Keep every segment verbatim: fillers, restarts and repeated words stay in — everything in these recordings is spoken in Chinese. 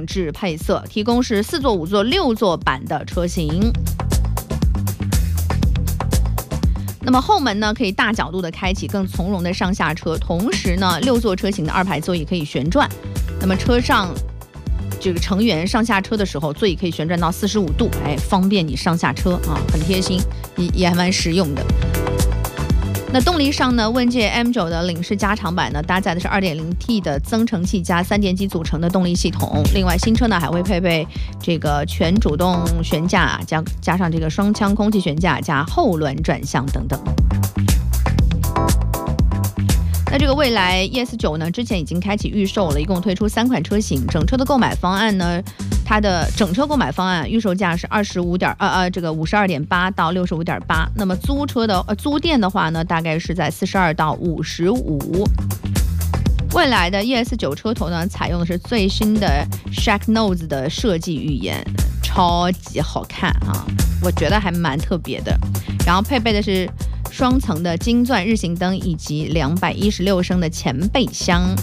定制配色，提供是四座、五座、六座版的车型。那么后门呢，可以大角度的开启，更从容的上下车。同时呢，六座车型的二排座椅可以旋转。那么车上这个成员上下车的时候，座椅可以旋转到四十五度，哎，方便你上下车啊，很贴心，也也还蛮实用的。那动力上呢，问界 M 九 的领式加长版呢，搭载的是 二点零 T 的增程器加三电机组成的动力系统。另外，新车呢还会配备这个全主动悬架，加加上这个双腔空气悬架加后轮转向等等。那这个蔚来 E S 九 呢，之前已经开启预售了，一共推出三款车型。整车的购买方案呢，它的整车购买方案预售价是二十五点呃呃这个五十二点八到六十五点八。那么租车的呃租店的话呢，大概是在四十二到五十五。未来的 E S 九 车头呢，采用的是最新的 Shark Nose 的设计语言，超级好看啊，我觉得还蛮特别的。然后配备的是双层的金钻日行灯以及两百一十六升的前备箱。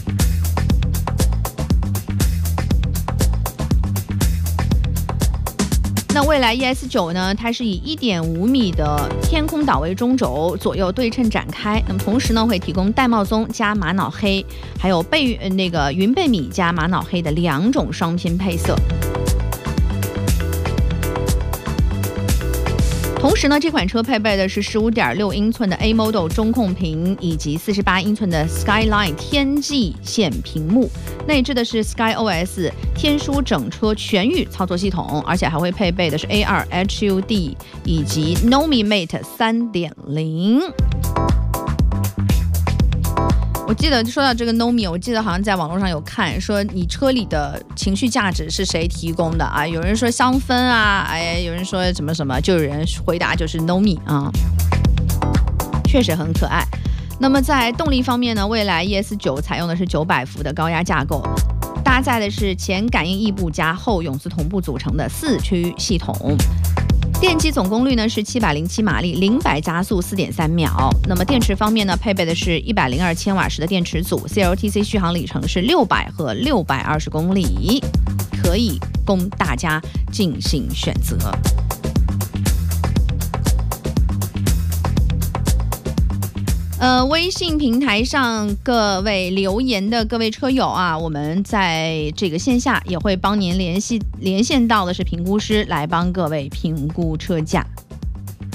那蔚来 E S 九 呢，它是以 一点五米的天空岛为中轴，左右对称展开。那么同时呢，会提供玳瑁棕加玛瑙黑，还有贝那个云贝米加玛瑙黑的两种双拼配色。同时呢，这款车配备的是 十五点六英寸的 A Model 中控屏以及四十八英寸的 Skyline 天际线屏幕，内置的是 SkyOS 天书整车全域操作系统，而且还会配备的是 A 二 H U D 以及 Nomi Mate 三点零。我记得说到这个 Nomi， 我记得好像在网络上有看说你车里的情绪价值是谁提供的啊？有人说香氛啊，哎，有人说什么什么，就有人回答就是 Nomi 啊，确实很可爱。那么在动力方面呢，蔚来 E S 九 采用的是九百伏的高压架构，搭载的是前感应异步加后永磁同步组成的四驱系统。电机总功率呢是七百零七马力，零百加速 四点三秒。那么电池方面呢，配备的是一百零二千瓦时的电池组 ，C L T C 续航里程是六百和六百二十公里，可以供大家进行选择。呃，微信平台上各位留言的各位车友啊，我们在这个线下也会帮您联系连线到的是评估师来帮各位评估车价。